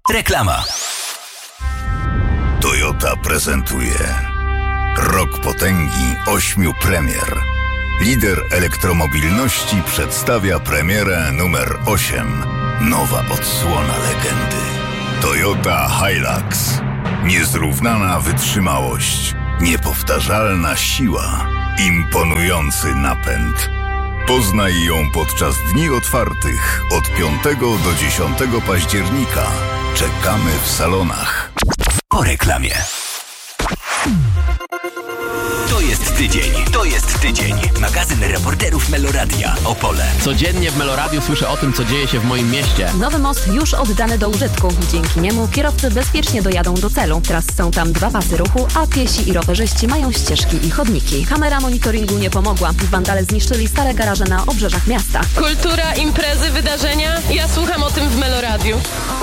Reklama. Toyota prezentuje Rok potęgi 8 premier. Lider elektromobilności przedstawia premierę numer 8. Nowa odsłona legendy. Toyota Hilux. Niezrównana wytrzymałość, niepowtarzalna siła, imponujący napęd. Poznaj ją podczas dni otwartych od 5 do 10 października. Czekamy w salonach. Po reklamie. To jest tydzień. Magazyn reporterów Meloradia Opole. Codziennie w Meloradiu słyszę o tym, co dzieje się w moim mieście. Nowy most już oddany do użytku. Dzięki niemu kierowcy bezpiecznie dojadą do celu. Teraz są tam 2 pasy ruchu, a piesi i rowerzyści mają ścieżki i chodniki. Kamera monitoringu nie pomogła. Wandale zniszczyli stare garaże na obrzeżach miasta. Kultura, imprezy, wydarzenia. Ja słucham o tym w Meloradiu.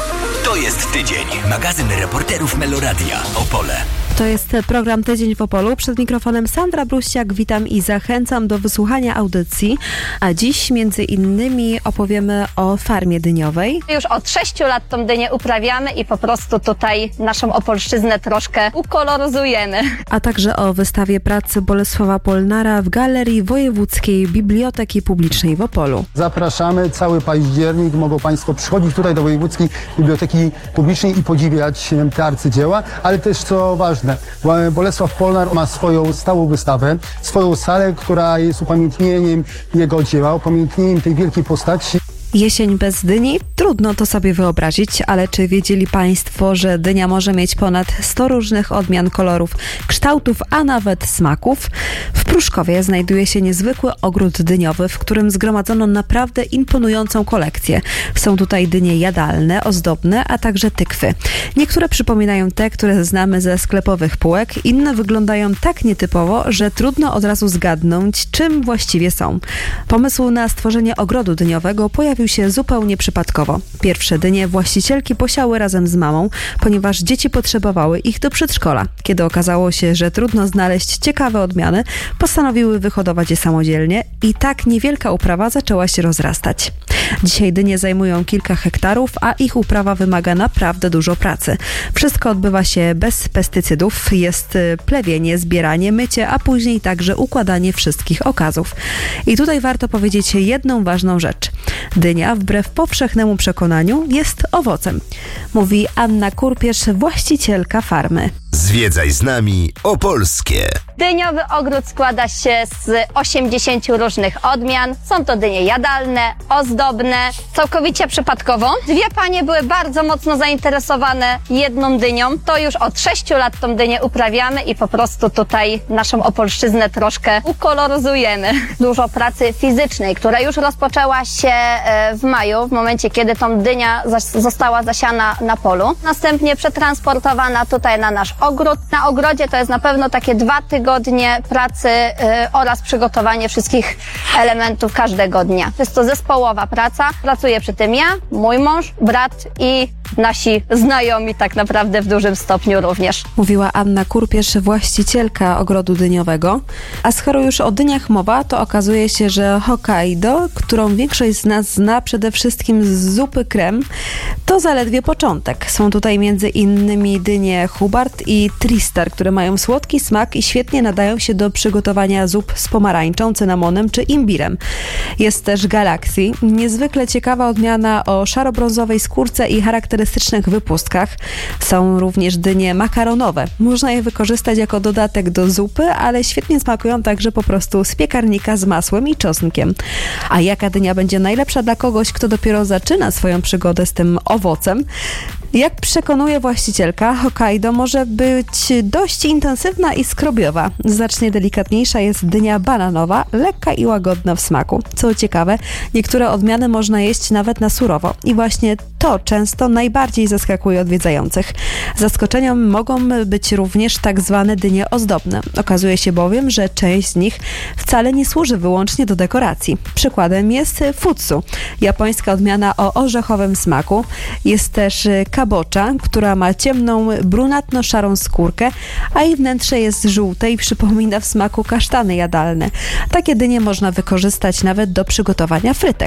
To jest tydzień. Magazyn reporterów Meloradia Opole. To jest program Tydzień w Opolu. Przed mikrofonem Sandra Bruściak. Witam i zachęcam do wysłuchania audycji. A dziś między innymi opowiemy o farmie dyniowej. Już od 6 lat tą dynię uprawiamy i po prostu tutaj naszą Opolszczyznę troszkę ukoloryzujemy. A także o wystawie pracy Bolesława Polnara w Galerii Wojewódzkiej Biblioteki Publicznej w Opolu. Zapraszamy, cały październik mogą Państwo przychodzić tutaj do Wojewódzkiej Biblioteki Publicznej i podziwiać te arcydzieła, ale też co ważne, Bolesław Polnar ma swoją stałą wystawę, swoją salę, która jest upamiętnieniem jego dzieła, upamiętnieniem tej wielkiej postaci. Jesień bez dyni? Trudno to sobie wyobrazić, ale czy wiedzieli Państwo, że dynia może mieć ponad 100 różnych odmian kolorów, kształtów, a nawet smaków? W Pruszkowie znajduje się niezwykły ogród dyniowy, w którym zgromadzono naprawdę imponującą kolekcję. Są tutaj dynie jadalne, ozdobne, a także tykwy. Niektóre przypominają te, które znamy ze sklepowych półek, inne wyglądają tak nietypowo, że trudno od razu zgadnąć, czym właściwie są. Pomysł na stworzenie ogrodu dyniowego pojawił się zupełnie przypadkowo. Pierwsze dynie właścicielki posiały razem z mamą, ponieważ dzieci potrzebowały ich do przedszkola. Kiedy okazało się, że trudno znaleźć ciekawe odmiany, postanowiły wyhodować je samodzielnie i tak niewielka uprawa zaczęła się rozrastać. Dzisiaj dynie zajmują kilka hektarów, a ich uprawa wymaga naprawdę dużo pracy. Wszystko odbywa się bez pestycydów, jest plewienie, zbieranie, mycie, a później także układanie wszystkich okazów. I tutaj warto powiedzieć jedną ważną rzecz. Dynia, wbrew powszechnemu przekonaniu, jest owocem. Mówi Anna Kurpierz, właścicielka farmy. Zwiedzaj z nami Opolskie. Dyniowy ogród składa się z 80 różnych odmian. Są to dynie jadalne, ozdobne, całkowicie przypadkowo. 2 panie były bardzo mocno zainteresowane jedną dynią. To już od 6 lat tą dynię uprawiamy i po prostu tutaj naszą Opolszczyznę troszkę ukoloryzujemy. Dużo pracy fizycznej, która już rozpoczęła się w maju, w momencie kiedy tą dynia została zasiana na polu. Następnie przetransportowana tutaj na nasz ogród. Na ogrodzie to jest na pewno takie 2 tygodnie pracy oraz przygotowanie wszystkich elementów każdego dnia. Jest to zespołowa praca. Pracuję przy tym ja, mój mąż, brat i nasi znajomi tak naprawdę w dużym stopniu również. Mówiła Anna Kurpierz, właścicielka ogrodu dyniowego. A skoro już o dyniach mowa, to okazuje się, że Hokkaido, którą większość z nas zna przede wszystkim z zupy krem, to zaledwie początek. Są tutaj między innymi dynie Hubart i Tristar, które mają słodki smak i świetnie nadają się do przygotowania zup z pomarańczą, cynamonem czy imbirem. Jest też Galaxy, niezwykle ciekawa odmiana o szaro-brązowej skórce i charakterystycznych wypustkach. Są również dynie makaronowe. Można je wykorzystać jako dodatek do zupy, ale świetnie smakują także po prostu z piekarnika z masłem i czosnkiem. A jaka dynia będzie najlepsza dla kogoś, kto dopiero zaczyna swoją przygodę z tym owocem? Jak przekonuje właścicielka, Hokkaido może być dość intensywna i skrobiowa. Znacznie delikatniejsza jest dynia bananowa, lekka i łagodna w smaku. Co ciekawe, niektóre odmiany można jeść nawet na surowo. I właśnie to często najbardziej zaskakuje odwiedzających. Zaskoczeniem mogą być również tak zwane dynie ozdobne. Okazuje się bowiem, że część z nich wcale nie służy wyłącznie do dekoracji. Przykładem jest futsu, japońska odmiana o orzechowym smaku. Jest też kabocza, która ma ciemną, brunatno-szarą skórkę, a jej wnętrze jest żółte i przypomina w smaku kasztany jadalne. Takie dynie można wykorzystać nawet do przygotowania frytek.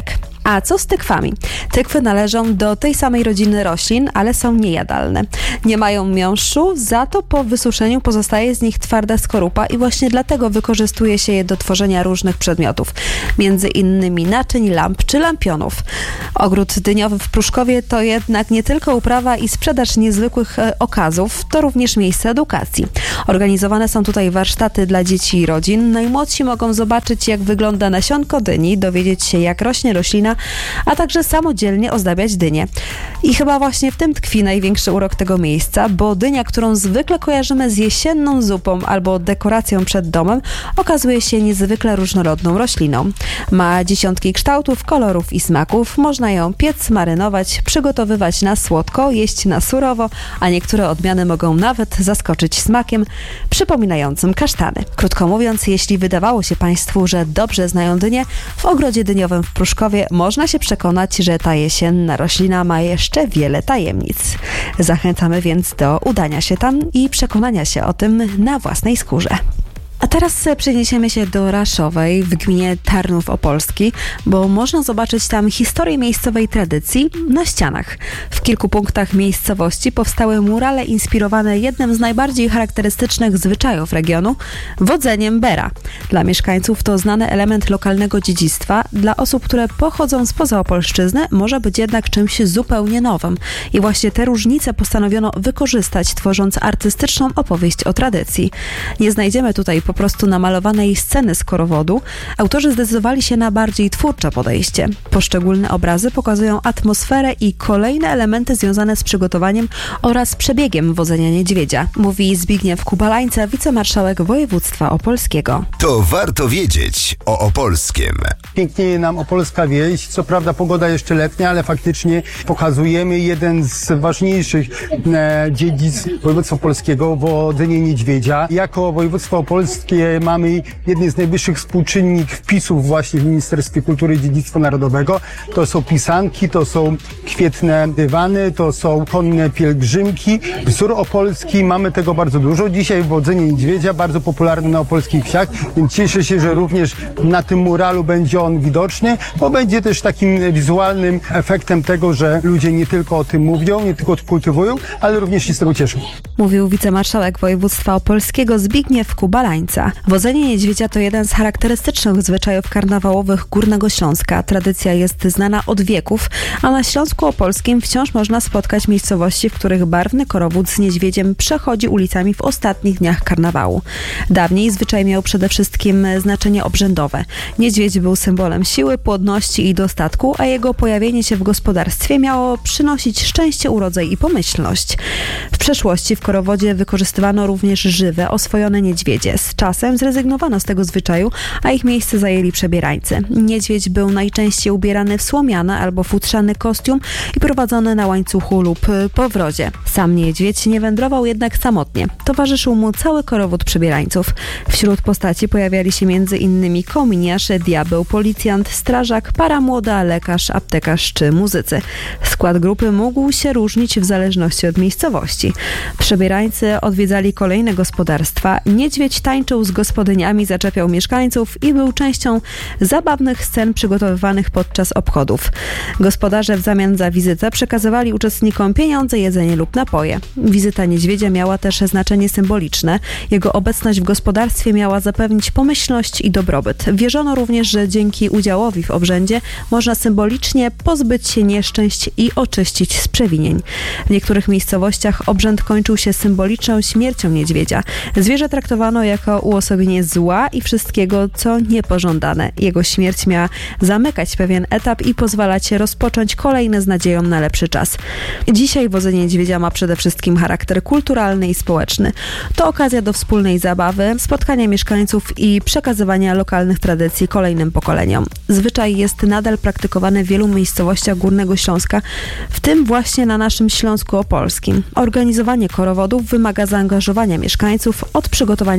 A co z tykwami? Tykwy należą do tej samej rodziny roślin, ale są niejadalne. Nie mają miąższu, za to po wysuszeniu pozostaje z nich twarda skorupa i właśnie dlatego wykorzystuje się je do tworzenia różnych przedmiotów, między innymi naczyń, lamp czy lampionów. Ogród dyniowy w Pruszkowie to jednak nie tylko uprawa i sprzedaż niezwykłych okazów, to również miejsce edukacji. Organizowane są tutaj warsztaty dla dzieci i rodzin. Najmłodsi mogą zobaczyć, jak wygląda nasionko dyni, dowiedzieć się, jak rośnie roślina, a także samodzielnie ozdabiać dynię. I chyba właśnie w tym tkwi największy urok tego miejsca, bo dynia, którą zwykle kojarzymy z jesienną zupą albo dekoracją przed domem, okazuje się niezwykle różnorodną rośliną. Ma dziesiątki kształtów, kolorów i smaków. Można ją piec, marynować, przygotowywać na słodko, jeść na surowo, a niektóre odmiany mogą nawet zaskoczyć smakiem przypominającym kasztany. Krótko mówiąc, jeśli wydawało się Państwu, że dobrze znają dynię, w ogrodzie dyniowym w Pruszkowie można się przekonać, że ta jesienna roślina ma jeszcze wiele tajemnic. Zachęcamy więc do udania się tam i przekonania się o tym na własnej skórze. A teraz przeniesiemy się do Raszowej w gminie Tarnów Opolski, bo można zobaczyć tam historię miejscowej tradycji na ścianach. W kilku punktach miejscowości powstały murale inspirowane jednym z najbardziej charakterystycznych zwyczajów regionu – wodzeniem bera. Dla mieszkańców to znany element lokalnego dziedzictwa, dla osób, które pochodzą spoza Opolszczyzny może być jednak czymś zupełnie nowym. I właśnie te różnice postanowiono wykorzystać, tworząc artystyczną opowieść o tradycji. Nie znajdziemy tutaj po prostu namalowanej sceny z korowodu, autorzy zdecydowali się na bardziej twórcze podejście. Poszczególne obrazy pokazują atmosferę i kolejne elementy związane z przygotowaniem oraz przebiegiem wodzenia niedźwiedzia, mówi Zbigniew Kubalańca, wicemarszałek województwa opolskiego. To warto wiedzieć o Opolskiem. Pięknieje nam opolska wieś, co prawda pogoda jeszcze letnia, ale faktycznie pokazujemy jeden z ważniejszych dziedzictw województwa opolskiego, wodzenie niedźwiedzia. Jako województwo opolskie mamy jeden z najwyższych współczynnik wpisów właśnie w Ministerstwie Kultury i Dziedzictwa Narodowego. To są pisanki, to są kwietne dywany, to są konne pielgrzymki. Wzór opolski, mamy tego bardzo dużo. Dzisiaj wodzenie niedźwiedzia, bardzo popularne na opolskich wsiach, więc cieszę się, że również na tym muralu będzie on widoczny, bo będzie też takim wizualnym efektem tego, że ludzie nie tylko o tym mówią, nie tylko to kultywują, ale również się z tego cieszą. Mówił wicemarszałek województwa opolskiego Zbigniew Kubalańca. Wodzenie niedźwiedzia to jeden z charakterystycznych zwyczajów karnawałowych Górnego Śląska. Tradycja jest znana od wieków, a na Śląsku Opolskim wciąż można spotkać miejscowości, w których barwny korowód z niedźwiedziem przechodzi ulicami w ostatnich dniach karnawału. Dawniej zwyczaj miał przede wszystkim znaczenie obrzędowe. Niedźwiedź był symbolem siły, płodności i dostatku, a jego pojawienie się w gospodarstwie miało przynosić szczęście, urodzaj i pomyślność. W przeszłości w korowodzie wykorzystywano również żywe, oswojone niedźwiedzie. Z czasem zrezygnowano z tego zwyczaju, a ich miejsce zajęli przebierańcy. Niedźwiedź był najczęściej ubierany w słomiany albo futrzany kostium i prowadzony na łańcuchu lub powrozie. Sam niedźwiedź nie wędrował jednak samotnie. Towarzyszył mu cały korowód przebierańców. Wśród postaci pojawiali się m.in. kominiarz, diabeł, policjant, strażak, para młoda, lekarz, aptekarz czy muzycy. Skład grupy mógł się różnić w zależności od miejscowości. Przebierańcy odwiedzali kolejne gospodarstwa. Niedźwiedź tańczył z gospodyniami, zaczepiał mieszkańców i był częścią zabawnych scen przygotowywanych podczas obchodów. Gospodarze w zamian za wizytę przekazywali uczestnikom pieniądze, jedzenie lub napoje. Wizyta niedźwiedzia miała też znaczenie symboliczne. Jego obecność w gospodarstwie miała zapewnić pomyślność i dobrobyt. Wierzono również, że dzięki udziałowi w obrzędzie można symbolicznie pozbyć się nieszczęść i oczyścić z przewinień. W niektórych miejscowościach obrzęd kończył się symboliczną śmiercią niedźwiedzia. Zwierzę traktowano jako uosobienie zła i wszystkiego, co niepożądane. Jego śmierć miała zamykać pewien etap i pozwalać rozpocząć kolejny z nadzieją na lepszy czas. Dzisiaj wodzenie niedźwiedzia ma przede wszystkim charakter kulturalny i społeczny. To okazja do wspólnej zabawy, spotkania mieszkańców i przekazywania lokalnych tradycji kolejnym pokoleniom. Zwyczaj jest nadal praktykowany w wielu miejscowościach Górnego Śląska, w tym właśnie na naszym Śląsku Opolskim. Organizowanie korowodów wymaga zaangażowania mieszkańców, od przygotowania kostiumu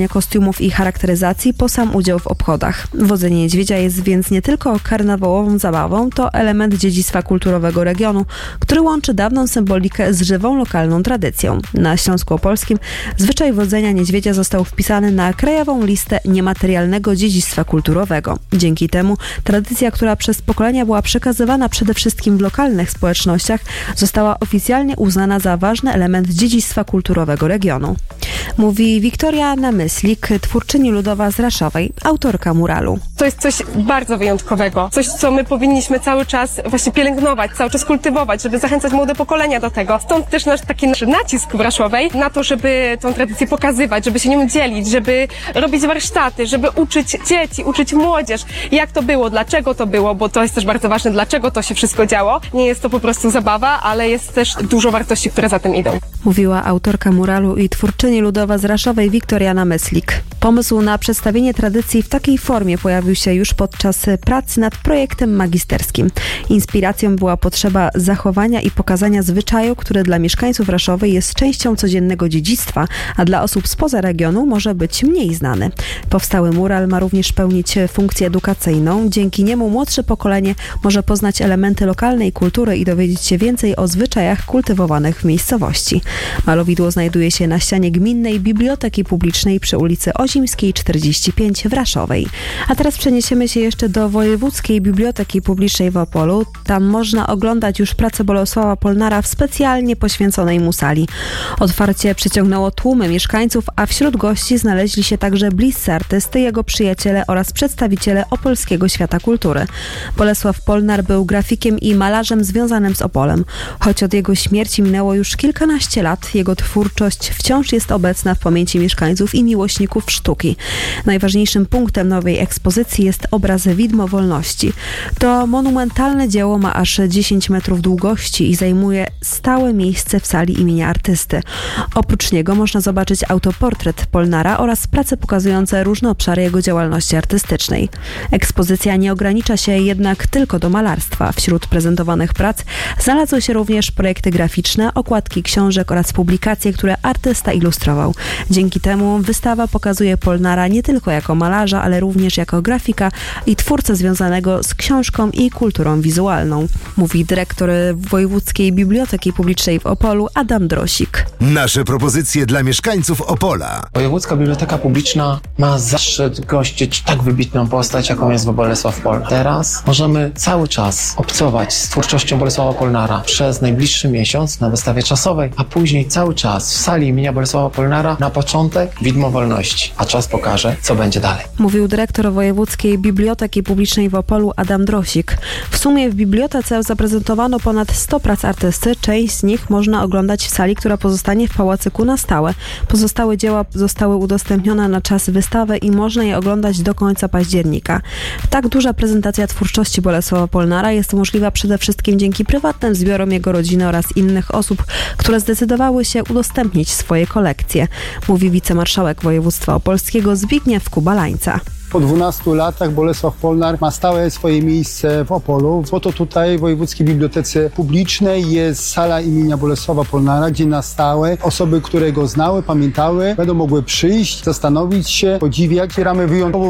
kostiumów i charakteryzacji po sam udział w obchodach. Wodzenie niedźwiedzia jest więc nie tylko karnawałową zabawą, to element dziedzictwa kulturowego regionu, który łączy dawną symbolikę z żywą lokalną tradycją. Na Śląsku Opolskim zwyczaj wodzenia niedźwiedzia został wpisany na krajową listę niematerialnego dziedzictwa kulturowego. Dzięki temu tradycja, która przez pokolenia była przekazywana przede wszystkim w lokalnych społecznościach, została oficjalnie uznana za ważny element dziedzictwa kulturowego regionu. Mówi Wiktoria Namyslik, twórczyni ludowa z Raszowej, autorka muralu. To jest coś bardzo wyjątkowego. Coś, co my powinniśmy cały czas właśnie pielęgnować, cały czas kultywować, żeby zachęcać młode pokolenia do tego. Stąd też nasz nacisk w Raszowej na to, żeby tą tradycję pokazywać, żeby się nią dzielić, żeby robić warsztaty, żeby uczyć dzieci, uczyć młodzież, jak to było, dlaczego to było, bo to jest też bardzo ważne, dlaczego to się wszystko działo. Nie jest to po prostu zabawa, ale jest też dużo wartości, które za tym idą. Mówiła autorka muralu i twórczyni ludowa z Raszowej Wiktoria Namyslik. Pomysł na przedstawienie tradycji w takiej formie pojawił się już podczas pracy nad projektem magisterskim. Inspiracją była potrzeba zachowania i pokazania zwyczaju, który dla mieszkańców Raszowej jest częścią codziennego dziedzictwa, a dla osób spoza regionu może być mniej znany. Powstały mural ma również pełnić funkcję edukacyjną. Dzięki niemu młodsze pokolenie może poznać elementy lokalnej kultury i dowiedzieć się więcej o zwyczajach kultywowanych w miejscowości. Malowidło znajduje się na ścianie Gminnej Biblioteki Publicznej przy ulicy Ozimskiej 45 w Raszowej. A teraz przeniesiemy się jeszcze do Wojewódzkiej Biblioteki Publicznej w Opolu. Tam można oglądać już pracę Bolesława Polnara w specjalnie poświęconej mu sali. Otwarcie przyciągnęło tłumy mieszkańców, a wśród gości znaleźli się także bliscy artysty, jego przyjaciele oraz przedstawiciele opolskiego świata kultury. Bolesław Polnar był grafikiem i malarzem związanym z Opolem. Choć od jego śmierci minęło już kilkanaście lat, jego twórczość wciąż jest obecna w pamięci mieszkańców i miłośników sztuki. Najważniejszym punktem nowej ekspozycji jest obraz Widmo Wolności. To monumentalne dzieło ma aż 10 metrów długości i zajmuje stałe miejsce w sali imienia artysty. Oprócz niego można zobaczyć autoportret Polnara oraz prace pokazujące różne obszary jego działalności artystycznej. Ekspozycja nie ogranicza się jednak tylko do malarstwa. Wśród prezentowanych prac znalazły się również projekty graficzne, okładki książek oraz publikacje, które artysta ilustrował. Dzięki temu wystawa pokazuje Polnara nie tylko jako malarza, ale również jako grafika i twórcę związanego z książką i kulturą wizualną. Mówi dyrektor Wojewódzkiej Biblioteki Publicznej w Opolu Adam Drosik. Nasze propozycje dla mieszkańców Opola. Wojewódzka Biblioteka Publiczna ma zaszczyt gościć tak wybitną postać, jaką jest Bolesław Polnar. Teraz możemy cały czas obcować z twórczością Bolesława Polnara przez najbliższy miesiąc na wystawie czasowej, a później cały czas w sali imienia Bolesława Polnara na początek Widmo Wolności, a czas pokaże, co będzie dalej. Mówił dyrektor Wojewódzkiej Biblioteki Publicznej w Opolu Adam Drosik. W sumie w bibliotece zaprezentowano ponad 100 prac artysty. Część z nich można oglądać w sali, która pozostanie w pałacyku na stałe. Pozostałe dzieła zostały udostępnione na czas wystawy i można je oglądać do końca października. Tak duża prezentacja twórczości Bolesława Polnara jest możliwa przede wszystkim dzięki prywatnym zbiorom jego rodziny oraz innych osób, które zdecydowały się udostępnić swoje kolekcje, mówi wicemarszałek województwa opolskiego Zbigniew Kubalańca. Po 12 latach Bolesław Polnar ma stałe swoje miejsce w Opolu. Oto tutaj w Wojewódzkiej Bibliotece Publicznej jest sala imienia Bolesława Polnara, gdzie na stałe osoby, które go znały, pamiętały, będą mogły przyjść, zastanowić się, podziwiać. Otwieramy wyjątkową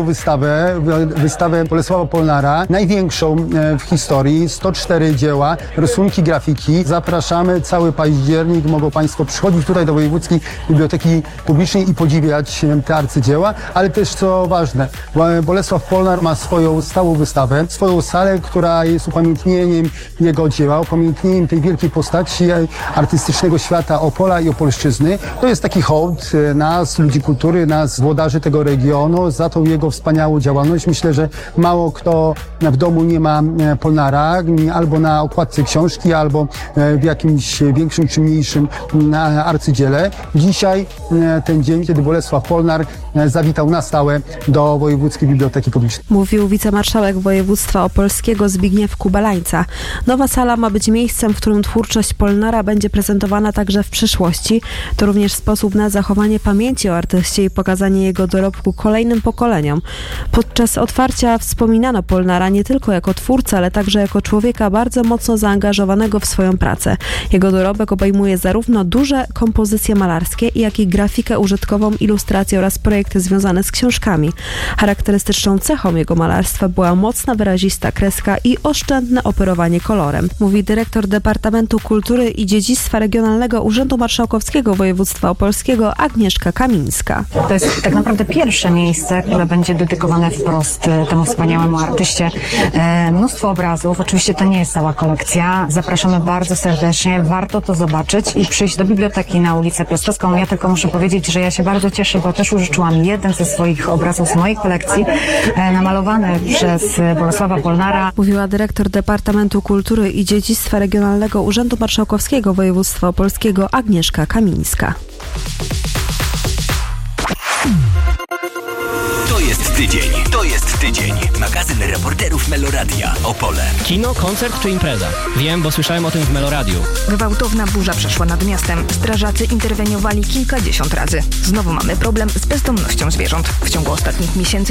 wystawę Bolesława Polnara, największą w historii, 104 dzieła, rysunki, grafiki. Zapraszamy cały październik, mogą Państwo przychodzić tutaj do Wojewódzkiej Biblioteki Publicznej i podziwiać te arcydzieła, ale też co ważne, Bolesław Polnar ma swoją stałą wystawę, swoją salę, która jest upamiętnieniem jego dzieła, upamiętnieniem tej wielkiej postaci artystycznego świata Opola i Opolszczyzny. To jest taki hołd nas, ludzi kultury, nas, włodarzy tego regionu, za tą jego wspaniałą działalność. Myślę, że mało kto w domu nie ma Polnara, albo na okładce książki, albo w jakimś większym czy mniejszym arcydziele. Dzisiaj ten dzień, kiedy Bolesław Polnar zawitał na stałe do Wojewódzkiej Wojewódzkiej Biblioteki Publicznej. Mówił wicemarszałek województwa opolskiego Zbigniew Kubalańca. Nowa sala ma być miejscem, w którym twórczość Polnara będzie prezentowana także w przyszłości. To również sposób na zachowanie pamięci o artyście i pokazanie jego dorobku kolejnym pokoleniom. Podczas otwarcia wspominano Polnara nie tylko jako twórcę, ale także jako człowieka bardzo mocno zaangażowanego w swoją pracę. Jego dorobek obejmuje zarówno duże kompozycje malarskie, jak i grafikę użytkową, ilustrację oraz projekty związane z książkami. Charakterystyczną cechą jego malarstwa była mocna, wyrazista kreska i oszczędne operowanie kolorem, mówi dyrektor Departamentu Kultury i Dziedzictwa Regionalnego Urzędu Marszałkowskiego Województwa Opolskiego Agnieszka Kamińska. To jest tak naprawdę pierwsze miejsce, które będzie dedykowane wprost temu wspaniałemu artyście. Mnóstwo obrazów, oczywiście to nie jest cała kolekcja. Zapraszamy bardzo serdecznie, warto to zobaczyć i przyjść do biblioteki na ulicę Piastowską. Ja tylko muszę powiedzieć, że ja się bardzo cieszę, bo też użyczyłam jeden ze swoich obrazów z mojej kolekcji, namalowany przez Bolesława Polnara. Mówiła dyrektor Departamentu Kultury i Dziedzictwa Regionalnego Urzędu Marszałkowskiego Województwa Opolskiego Agnieszka Kamińska. To jest tydzień. Magazyn reporterów Meloradia. Opole. Kino, koncert czy impreza? Wiem, bo słyszałem o tym w Meloradiu. Gwałtowna burza przeszła nad miastem. Strażacy interweniowali kilkadziesiąt razy. Znowu mamy problem z bezdomnością zwierząt. W ciągu ostatnich miesięcy